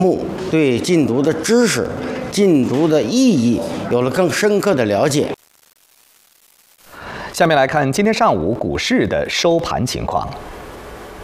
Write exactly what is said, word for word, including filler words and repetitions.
目对禁毒的知识、禁毒的意义有了更深刻的了解。 下面来看今天上午股市的收盘情况。